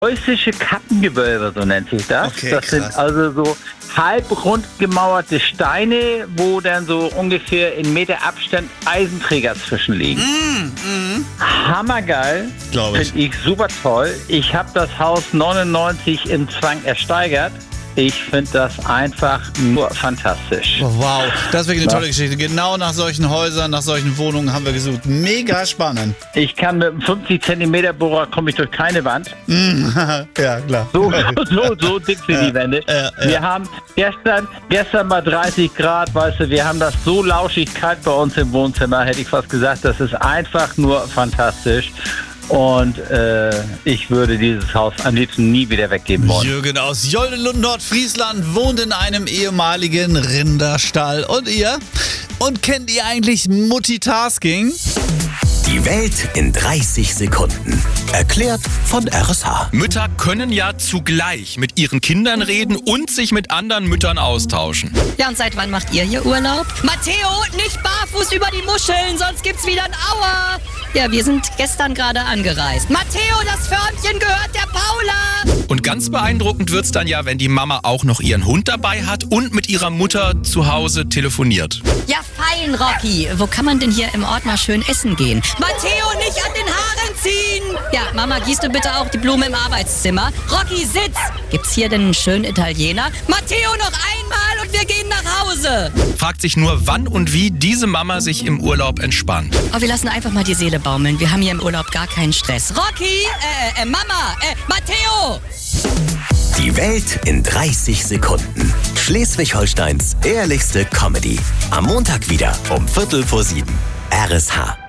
preußische Kappengewölbe, so nennt sich das. Okay, das sind krass. also so halbrund gemauerte Steine, wo dann so ungefähr in Meter Abstand Eisenträger zwischenliegen. Hammergeil. Glaub ich. Finde ich super toll. Ich habe das Haus 99 in Zwang ersteigert. Ich finde das einfach nur fantastisch. Oh, wow, das ist wirklich eine tolle Geschichte. Genau nach solchen Häusern, nach solchen Wohnungen haben wir gesucht. Mega spannend. Ich kann mit einem 50 cm Bohrer komme ich durch keine Wand. Ja, klar. So dick sind die Wände. Wir haben gestern mal 30 Grad, weißt du, wir haben das so lauschig kalt bei uns im Wohnzimmer, hätte ich fast gesagt, das ist einfach nur fantastisch. Und ich würde dieses Haus am liebsten nie wieder weggeben wollen. Jürgen aus Joldelund, Nordfriesland, wohnt in einem ehemaligen Rinderstall. Und ihr? Und kennt ihr eigentlich Multitasking? Die Welt in 30 Sekunden. Erklärt von RSH. Mütter können ja zugleich mit ihren Kindern reden und sich mit anderen Müttern austauschen. Ja, und seit wann macht ihr hier Urlaub? Matteo, nicht barfuß über die Muscheln, sonst gibt's wieder ein Aua. Ja, wir sind gestern gerade angereist. Matteo, das Förmchen gehört der Paula. Und ganz beeindruckend wird's dann ja, wenn die Mama auch noch ihren Hund dabei hat und mit ihrer Mutter zu Hause telefoniert. Ja, fein, Rocky. Wo kann man denn hier im Ort mal schön essen gehen? Matteo, nicht an den Haaren ziehen. Ja, Mama, gießt du bitte auch die Blume im Arbeitszimmer? Rocky, sitz. Gibt's hier denn einen schönen Italiener? Matteo, noch einmal und wir gehen nach Hause. Fragt sich nur, wann und wie diese Mama sich im Urlaub entspannt. Oh, wir lassen einfach mal die Seele baumeln. Wir haben hier im Urlaub gar keinen Stress. Rocky, Mama, Matteo. Die Welt in 30 Sekunden. Schleswig-Holsteins ehrlichste Comedy. Am Montag wieder um 6:45. RSH.